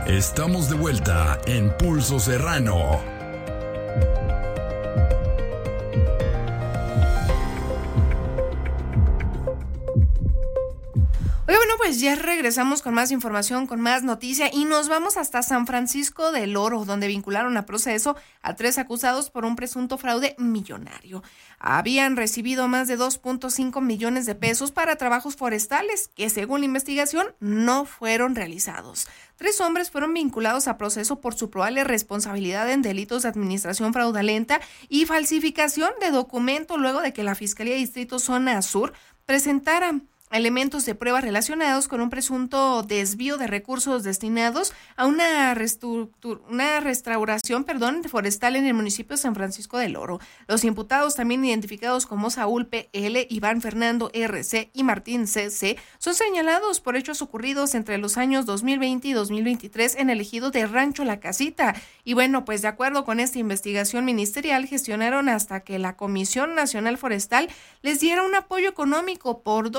Estamos de vuelta en Pulso Serrano. Oye, bueno, pues ya regresamos con más información, con más noticia y nos vamos hasta San Francisco del Oro, donde vincularon a proceso a 3 acusados por un presunto fraude millonario. Habían recibido más de 2.5 millones de pesos para trabajos forestales que, según la investigación, no fueron realizados. 3 hombres fueron vinculados a proceso por su probable responsabilidad en delitos de administración fraudulenta y falsificación de documento luego de que la Fiscalía Distrito Zona Sur presentara elementos de prueba relacionados con un presunto desvío de recursos destinados a una restauración forestal en el municipio de San Francisco del Oro. Los imputados, también identificados como Saúl P.L., Iván Fernando R.C. y Martín C.C., son señalados por hechos ocurridos entre los años 2020 y 2023 en el ejido de Rancho La Casita. Y bueno, pues de acuerdo con esta investigación ministerial, gestionaron hasta que la Comisión Nacional Forestal les diera un apoyo económico por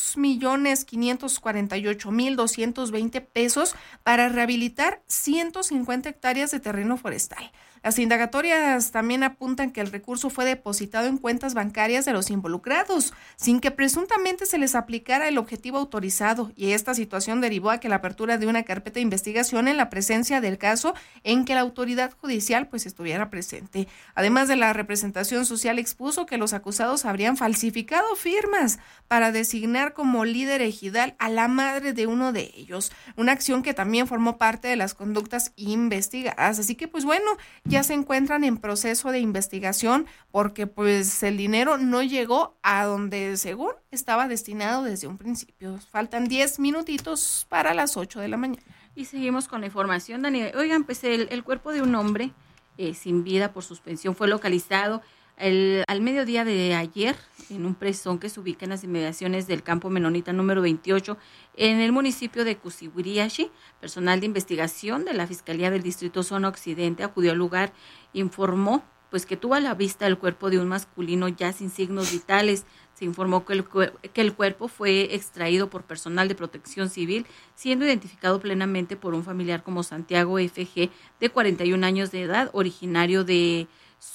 2.548.220 pesos para rehabilitar 150 hectáreas de terreno forestal. Las indagatorias también apuntan que el recurso fue depositado en cuentas bancarias de los involucrados, sin que presuntamente se les aplicara el objetivo autorizado, y esta situación derivó a que la apertura de una carpeta de investigación en la presencia del caso en que la autoridad judicial pues estuviera presente. Además de la representación social, expuso que los acusados habrían falsificado firmas para designar como líder ejidal a la madre de uno de ellos, una acción que también formó parte de las conductas investigadas. Así que pues bueno, ya se encuentran en proceso de investigación porque pues el dinero no llegó a donde según estaba destinado desde un principio. Faltan 10 minutitos para las 8 de la mañana. Y seguimos con la información, Dani. Oigan, pues el cuerpo de un hombre sin vida por suspensión fue localizado al mediodía de ayer en un presón que se ubica en las inmediaciones del campo menonita número 28 en el municipio de Cusiguiriaxi. Personal de investigación de la Fiscalía del Distrito Zona Occidente acudió al lugar, informó pues que tuvo a la vista el cuerpo de un masculino ya sin signos vitales. Se informó que el cuerpo fue extraído por personal de protección civil, siendo identificado plenamente por un familiar como Santiago F.G., de 41 años de edad, originario de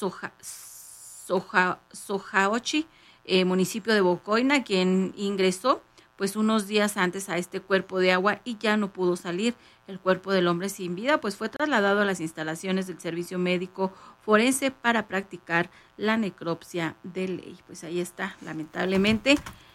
Sojaochi, municipio de Bocoina, quien ingresó pues unos días antes a este cuerpo de agua y ya no pudo salir. El cuerpo del hombre sin vida pues fue trasladado a las instalaciones del Servicio Médico Forense para practicar la necropsia de ley. Pues ahí está, lamentablemente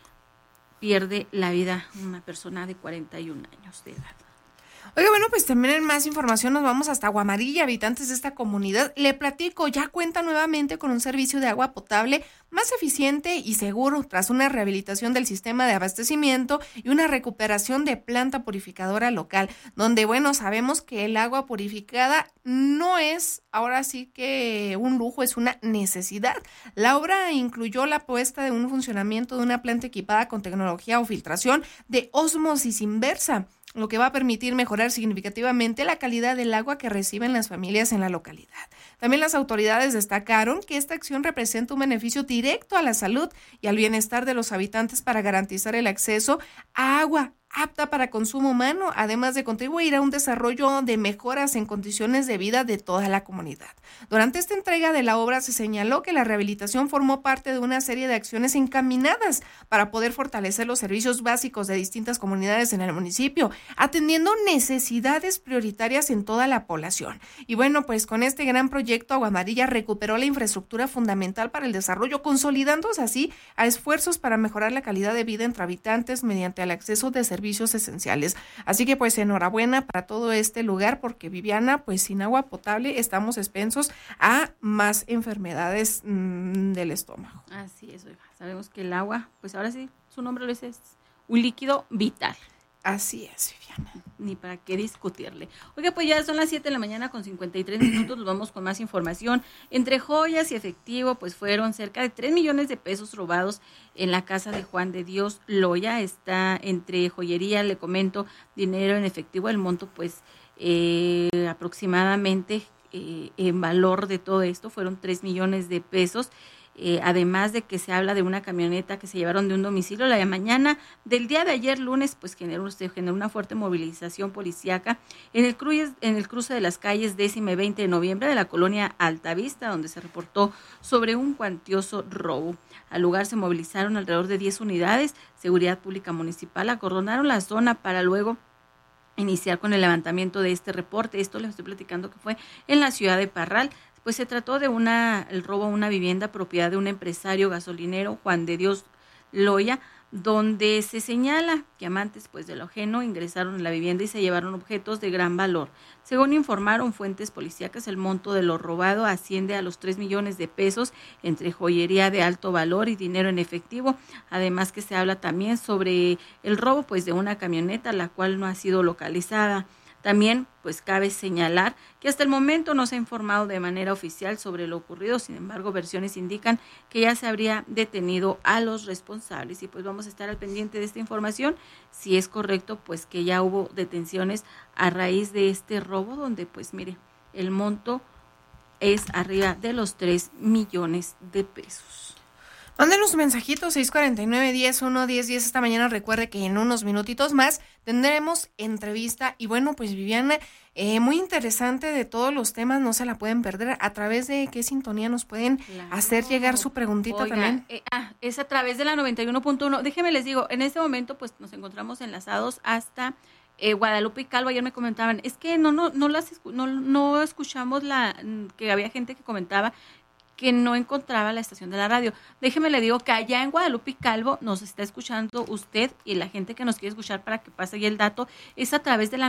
pierde la vida una persona de 41 años de edad. Oiga, bueno, pues también en más información nos vamos hasta Aguamarilla. Habitantes de esta comunidad, le platico, ya cuenta nuevamente con un servicio de agua potable más eficiente y seguro tras una rehabilitación del sistema de abastecimiento y una recuperación de planta purificadora local, donde, bueno, sabemos que el agua purificada no es ahora sí que un lujo, es una necesidad. La obra incluyó la puesta de un funcionamiento de una planta equipada con tecnología o filtración de ósmosis inversa, lo que va a permitir mejorar significativamente la calidad del agua que reciben las familias en la localidad. También las autoridades destacaron que esta acción representa un beneficio directo a la salud y al bienestar de los habitantes para garantizar el acceso a agua apta para consumo humano, además de contribuir a un desarrollo de mejoras en condiciones de vida de toda la comunidad. Durante esta entrega de la obra se señaló que la rehabilitación formó parte de una serie de acciones encaminadas para poder fortalecer los servicios básicos de distintas comunidades en el municipio, atendiendo necesidades prioritarias en toda la población. Y bueno, pues con este gran proyecto, Aguamarilla recuperó la infraestructura fundamental para el desarrollo, consolidándose así a esfuerzos para mejorar la calidad de vida entre habitantes mediante el acceso de servicios esenciales. Así que pues enhorabuena para todo este lugar, porque Viviana, pues sin agua potable estamos expensos a más enfermedades del estómago. Así es, oiga. Sabemos que el agua, pues ahora sí, su nombre lo dice, es un líquido vital. Así es, Viviana. Ni para qué discutirle. Oiga, pues ya son las 7 de la mañana con 53 minutos, nos vamos con más información. Entre joyas y efectivo, pues fueron cerca de 3 millones de pesos robados en la casa de Juan de Dios Loya. Está entre joyería, le comento, dinero en efectivo, el monto pues aproximadamente en valor de todo esto fueron 3 millones de pesos. además de que se habla de una camioneta que se llevaron de un domicilio. La mañana del día de ayer lunes pues se generó una fuerte movilización policíaca en el cruce de las calles 10ª y 20 de noviembre de la colonia Altavista, donde se reportó sobre un cuantioso robo. Al lugar se movilizaron alrededor de 10 unidades. Seguridad Pública Municipal acordonaron la zona para luego iniciar con el levantamiento de este reporte. Esto les estoy platicando que fue en la ciudad de Parral. Pues se trató de el robo a una vivienda propiedad de un empresario gasolinero, Juan de Dios Loya, donde se señala que amantes pues de lo ajeno ingresaron en la vivienda y se llevaron objetos de gran valor. Según informaron fuentes policíacas, el monto de lo robado asciende a los 3 millones de pesos entre joyería de alto valor y dinero en efectivo. Además que se habla también sobre el robo pues de una camioneta, la cual no ha sido localizada. También, pues cabe señalar que hasta el momento no se ha informado de manera oficial sobre lo ocurrido. Sin embargo, versiones indican que ya se habría detenido a los responsables. Y pues vamos a estar al pendiente de esta información. Si es correcto, pues que ya hubo detenciones a raíz de este robo, donde pues mire, el monto es arriba de los 3 millones de pesos. Mándenos un mensajito, 649-10-1-10-10 esta mañana. Recuerde que en unos minutitos más tendremos entrevista. Y bueno, pues Viviana, muy interesante de todos los temas, no se la pueden perder. ¿A través de qué sintonía nos pueden hacer llegar su preguntita? Oiga, también? Es a través de la 91.1. Déjenme les digo, en este momento pues nos encontramos enlazados hasta Guadalupe y Calvo. Ayer me comentaban, es que no escuchamos que había gente que comentaba que no encontraba la estación de la radio. Déjeme le digo que allá en Guadalupe y Calvo nos está escuchando usted, y la gente que nos quiere escuchar para que pase ahí el dato es a través de la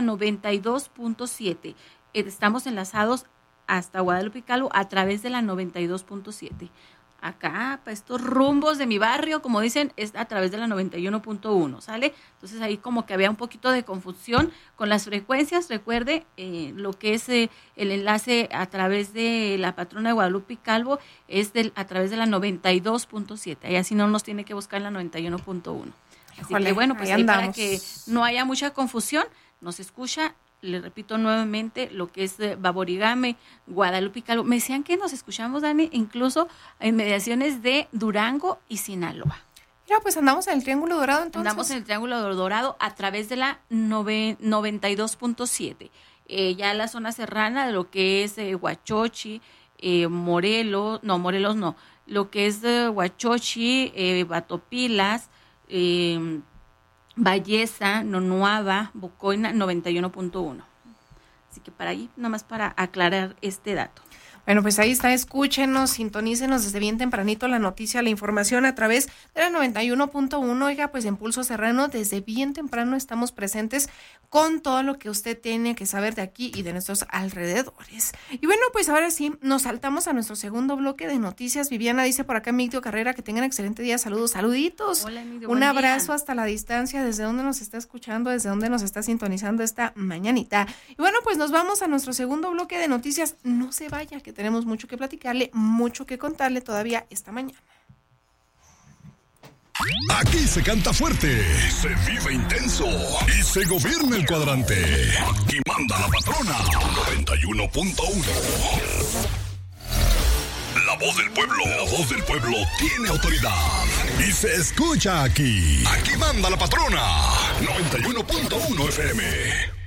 92.7. Estamos enlazados hasta Guadalupe y Calvo a través de la 92.7. Acá, para estos rumbos de mi barrio, como dicen, es a través de la 91.1, ¿sale? Entonces ahí como que había un poquito de confusión con las frecuencias. Recuerde, lo que es el enlace a través de la patrona de Guadalupe y Calvo es a través de la 92.7. Ahí así no nos tiene que buscar en la 91.1. Así que bueno, pues ahí para que no haya mucha confusión, nos escucha. Le repito nuevamente lo que es Baborigame, Guadalupe y Calvo. Me decían que nos escuchamos, Dani, incluso en mediaciones de Durango y Sinaloa. Mira, pues andamos en el Triángulo Dorado entonces. Andamos en el Triángulo Dorado a través de la 92.7. Ya la zona serrana de lo que es Huachochi, Morelos no, lo que es Huachochi, Batopilas, Valleza, Nonuaba, Bocoina, 91.1. Así que para ahí, nomás para aclarar este dato. Bueno, pues ahí está, escúchenos, sintonícenos desde bien tempranito la noticia, la información a través de la 91.1. Oiga, pues en Pulso Serrano desde bien temprano estamos presentes con todo lo que usted tiene que saber de aquí y de nuestros alrededores. Y bueno, pues ahora sí, nos saltamos a nuestro segundo bloque de noticias. Viviana dice por acá, Migdio Carrera, que tengan excelente día, saludos, saluditos. Hola, Migdio, un abrazo hasta la distancia, desde donde nos está escuchando, desde donde nos está sintonizando esta mañanita. Y bueno, pues nos vamos a nuestro segundo bloque de noticias. No se vaya, que tenemos mucho que platicarle, mucho que contarle todavía esta mañana. Aquí se canta fuerte, se vive intenso y se gobierna el cuadrante. Aquí manda la patrona, 91.1. La voz del pueblo tiene autoridad y se escucha aquí. Aquí manda la patrona, 91.1 FM.